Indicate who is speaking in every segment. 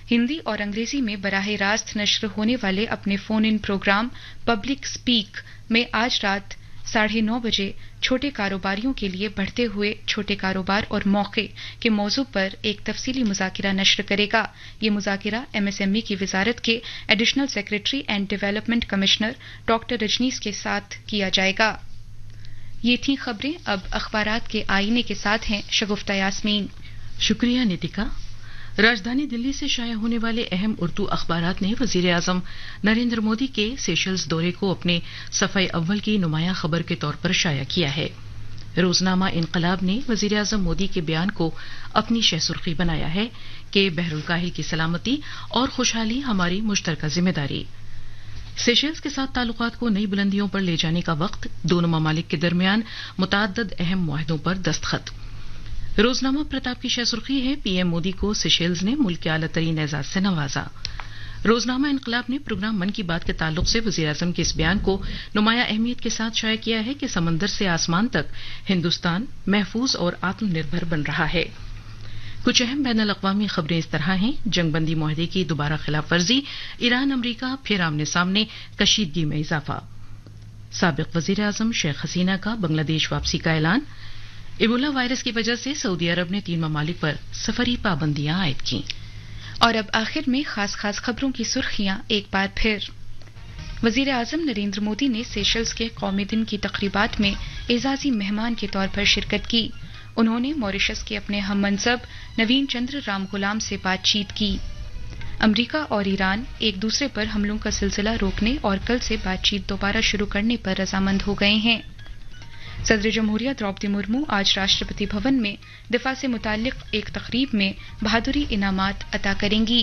Speaker 1: हिंदी और अंग्रेजी में बराह रास्त नश्र होने वाले अपने phone in programme public speak में आज रात 9:30 बजे छोटे कारोबारियों के लिए बढ़ते हुए छोटे कारोबार और मौके के मौजू पर एक तफसीली मुज़ाकिरा नश्र करेगा। ये मुज़ाकिरा MSME की वजारत के additional secretary and development commissioner doctor Rajneesh के साथ किया जाएगा। ये थी खबरें। अब अखबारात के आईने के साथ हैं शगुफ्ता यास्मीन।
Speaker 2: शुक्रिया नितिका। राजधानी दिल्ली से शाया होने वाले अहम उर्दू अखबारात ने वजीर आजम नरेंद्र मोदी के सेशल्स दौरे को अपने सफ़े अव्वल की नुमाया खबर के तौर पर शाया किया है। रोजनामा इनकलाब ने वजीर आजम मोदी के बयान को अपनी शहसुर्खी बनाया है कि बहरुल काहिल की सलामती और खुशहाली हमारी मुश्तरका जिम्मेदारी। सेशल्स के साथ ताल्लुकात को नई बुलंदियों पर ले जाने का वक्त, दोनों ममालिक के दरमियान मुतअद्दिद अहम मुआहदों पर दस्तखत। रोजनामा प्रताप की शहसुर्खी है, पीएम मोदी को सेशल्स ने मुल्क के आला तरीन एजाज से नवाजा। रोजनामा इनकलाब ने प्रोग्राम मन की बात के ताल्लुक से वजीर आजम के इस बयान को नुमाया अहमियत के साथ शाया किया है कि समंदर से आसमान तक हिंदुस्तान महफूज और आत्मनिर्भर बन रहा है। कुछ अहम बैनुल अक़वामी खबरें इस तरह हैं। जंगबंदी मुआहदे की दोबारा खिलाफ वर्जी, ईरान अमरीका फिर आमने सामने, कशीदगी में इजाफा। साबिक वजीर आजम शेख हसीना का बांग्लादेश वापसी का ऐलान। इबोला वायरस की वजह से सऊदी अरब ने 3 ममालिक पर सफरी पाबंदियां आयद की।
Speaker 1: और अब आखिर में खास खबरों की सुर्खियां एक बार फिर। वजीर आजम नरेंद्र मोदी ने सेशल्स के कौमी दिन की तकरीबात में एजाजी मेहमान के तौर पर शिरकत की। उन्होंने मॉरिशस के अपने हम मनसब नवीन चंद्र राम गुलाम से बातचीत की। अमरीका और ईरान एक दूसरे पर हमलों का सिलसिला रोकने और कल से बातचीत दोबारा शुरू करने पर रजामंद हो गए हैं। सदर जमहूरिया द्रौपदी मुर्मू आज राष्ट्रपति भवन में दिफा से मुताल्लिक एक तकरीब में बहादुरी इनामात अता करेंगी।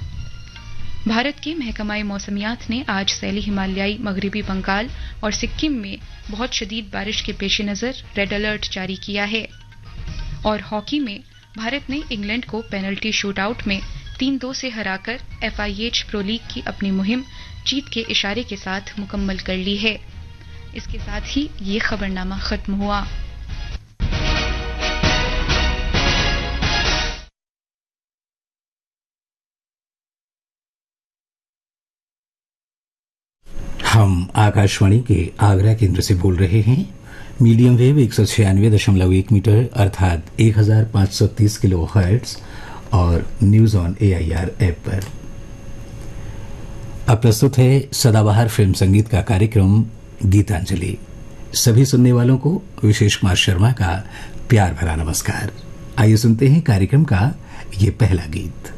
Speaker 1: भारत के महकमा मौसमियात ने आज सैली हिमालयाई मगरबी बंगाल और सिक्किम में बहुत शदीद बारिश के पेश नज़र रेड अलर्ट जारी किया है। और हॉकी में भारत ने इंग्लैंड को पेनल्टी शूट आउट में 3-2 से हराकर FIH प्रो लीग की अपनी मुहिम जीत के इशारे के साथ मुकम्मल कर ली है। इसके साथ ही ये खबरनामा खत्म हुआ।
Speaker 3: हम आकाशवाणी के आगरा केंद्र से बोल रहे हैं। मीडियम वेव 196.1 मीटर अर्थात 1530 किलो हर्ट्ज और न्यूज ऑन AIR ऐप पर। अब प्रस्तुत है सदाबहार फिल्म संगीत का कार्यक्रम गीतांजलि। सभी सुनने वालों को विशेष कुमार शर्मा का प्यार भरा नमस्कार। आइए सुनते हैं कार्यक्रम का ये पहला गीत।